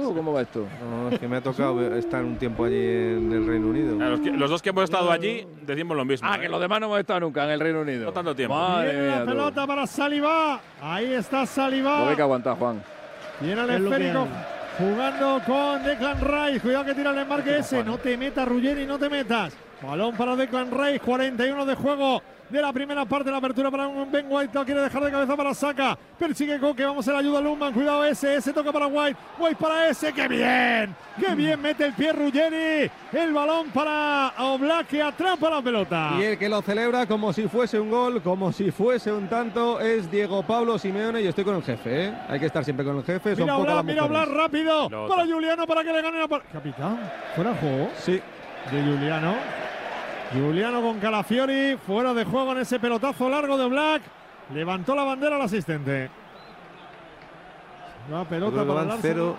tú o cómo va esto? No, es que me ha tocado estar un tiempo allí en el Reino Unido. Los dos que hemos estado allí decimos lo mismo. Que los demás no hemos estado nunca en el Reino Unido. No tanto tiempo. Viene la pelota para Saliba. Ahí está Saliba. Lo hay que aguantar, Juan. Viene el esférico jugando con Declan Rice. Cuidado que tira el embarque ese. No te metas, Ruggeri, no te metas. Balón para Declan Rice. 41 de juego de la primera parte. La apertura para Ben White. No quiere dejar de cabeza para Saka. Persigue Koke. Vamos a la ayuda a Lundman. Cuidado ese. Ese toca para White. White para ese. ¡Qué bien! ¡Qué bien mete el pie Ruggeri! El balón para Oblak, que atrapa la pelota. Y el que lo celebra como si fuese un gol, como si fuese un tanto, es Diego Pablo Simeone. Y estoy con el jefe, ¿eh? Hay que estar siempre con el jefe. Mira Oblak rápido. Para Juliano para que le gane la capitán. ¿Fuera de juego? Sí. De Juliano. Juliano con Calafiori, fuera de juego en ese pelotazo largo de Oblak. Levantó la bandera al asistente. La pelota para el Arsenal.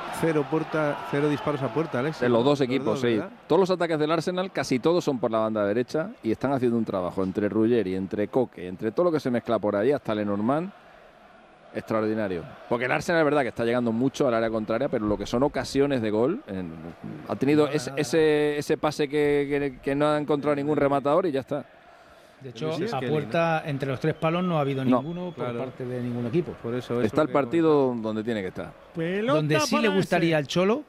Cero disparos a puerta, Alex. De los dos equipos, sí. ¿verdad? Todos los ataques del Arsenal, casi todos son por la banda derecha y están haciendo un trabajo entre Ruggeri, entre Koke, entre todo lo que se mezcla por ahí, hasta Lenormand. Extraordinario. Porque el Arsenal es verdad que está llegando mucho al área contraria, pero lo que son ocasiones de gol, ha tenido ese pase que no ha encontrado ningún rematador y ya está. De hecho, a puerta entre los tres palos no ha habido ninguno por parte de ningún equipo. Por eso está el partido donde tiene que estar. Donde sí le gustaría al Cholo,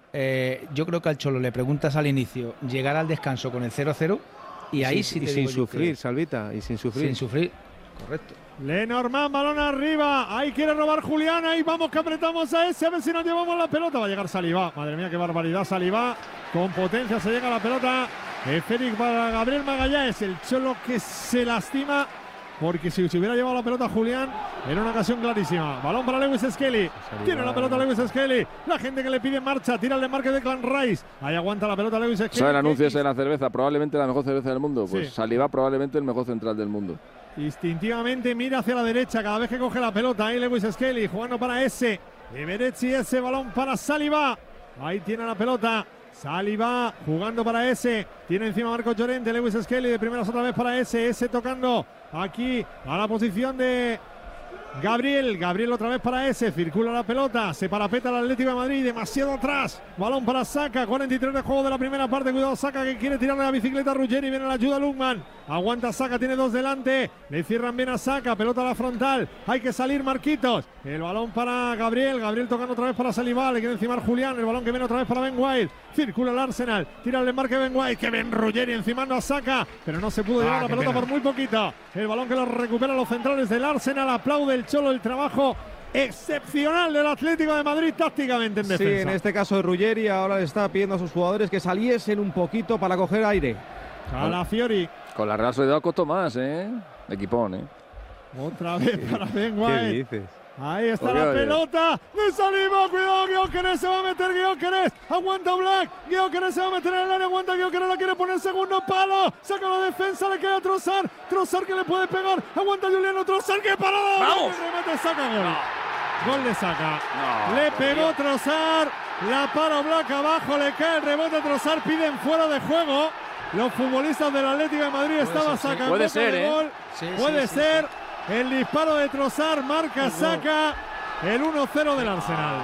yo creo que al Cholo le preguntas al inicio, llegar al descanso con el 0-0 y ahí sí te sin sufrir, Salvita, y sin sufrir. Sin sufrir, correcto. Lenormand, balón arriba. Ahí quiere robar Julián. Ahí vamos que apretamos a ese. A ver si nos llevamos la pelota. Va a llegar Saliba. Madre mía, qué barbaridad. Saliba. Con potencia se llega a la pelota. Félix para Gabriel Magallanes. El Cholo que se lastima. Porque si se hubiera llevado la pelota a Julián, era una ocasión clarísima. Balón para Lewis Skelly. Tiene la pelota Lewis Skelly. La gente que le pide marcha. Tira el desmarque de Declan Rice. Ahí aguanta la pelota Lewis Skelly. ¿Sabe el anuncio ese de la cerveza? Probablemente la mejor cerveza del mundo. Pues sí. Saliba probablemente el mejor central del mundo. Instintivamente mira hacia la derecha cada vez que coge la pelota. Ahí Lewis Skelly jugando para ese. Eberechi, ese balón para Saliba. Ahí tiene la pelota. Saliba jugando para ese. Tiene encima Marco Llorente. Lewis Skelly de primeras otra vez para ese. Ese tocando aquí a la posición de Gabriel. Gabriel otra vez para ese. Circula la pelota. Se parapeta el Atlético de Madrid. Demasiado atrás. Balón para Saka. 43 de juego de la primera parte. Cuidado Saka que quiere tirarle la bicicleta a Ruggeri. Viene la ayuda a Lundman. Aguanta Saka. Tiene dos delante. Le cierran bien a Saka. Pelota a la frontal. Hay que salir Marquitos. El balón para Gabriel. Gabriel tocando otra vez para Saliba. Le quiere encimar Julián. El balón que viene otra vez para Ben White. Circula el Arsenal. Tira el embarque Ben White. Que ven Ruggeri encimando a Saka. Pero no se pudo llevar la pelota por muy poquito. El balón que lo recupera los centrales del Arsenal. Aplaude el Cholo el trabajo excepcional del Atlético de Madrid tácticamente en defensa. Sí, en este caso Ruggeri ahora le está pidiendo a sus jugadores que saliesen un poquito para coger aire. Calafiori. Con la Real Sociedad costó más, Equipón, Otra vez para Ben White. ¿Qué dices? Ahí está la pelota de Saliba, cuidado, Gyökeres se va a meter, Gyökeres, aguanta Oblak, Gyökeres se va a meter en el área, aguanta Gyökeres, la quiere poner segundo palo, saca la defensa, le queda Trossard, Trossard que le puede pegar, aguanta Juliano Trossard, que parada, ¡vamos! remate, saca gol, gol le saca, le pegó Trossard, la para Oblak abajo, le cae el rebote, Trossard, piden fuera de juego, los futbolistas del Atlético de Madrid estaban sacando puede ser, gol, puede ser. El disparo de Trossard marca Saka el 1-0 del Arsenal.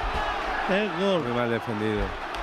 El gol. Muy mal defendido.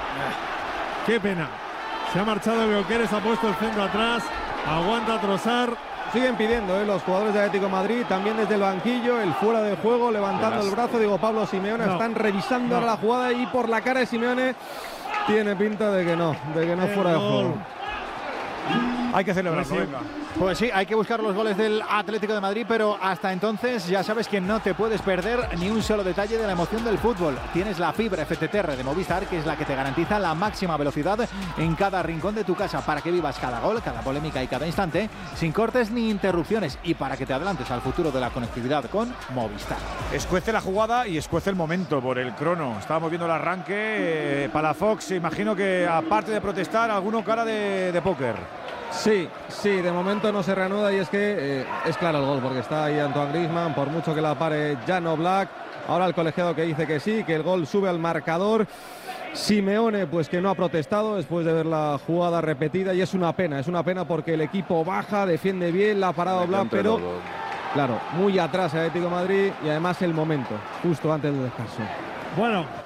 Qué pena. Se ha marchado Gyökeres, ha puesto el centro atrás. Aguanta Trossard. Siguen pidiendo los jugadores de Atlético de Madrid, también desde el banquillo, el fuera de juego, levantando el brazo. Digo, Pablo Simeone, están revisando la jugada y por la cara de Simeone tiene pinta de que no fuera de juego. Hay que celebrarlo, venga. Pues sí, hay que buscar los goles del Atlético de Madrid, pero hasta entonces ya sabes que no te puedes perder ni un solo detalle de la emoción del fútbol. Tienes la fibra FTTR de Movistar, que es la que te garantiza la máxima velocidad en cada rincón de tu casa, para que vivas cada gol, cada polémica y cada instante sin cortes ni interrupciones, y para que te adelantes al futuro de la conectividad con Movistar. Escuece la jugada y escuece el momento por el crono. Estábamos viendo el arranque. Palafox, imagino que aparte de protestar, alguno cara de póker. Sí, de momento no se reanuda y es que es claro el gol, porque está ahí Antoine Griezmann, por mucho que la pare Jan Oblak. Ahora el colegiado que dice que sí, que el gol sube al marcador. Simeone pues que no ha protestado después de ver la jugada repetida, y es una pena porque el equipo baja, defiende bien, la ha parado Oblak, pero claro, muy atrás el Atlético de Madrid, y además el momento, justo antes del descanso. Bueno,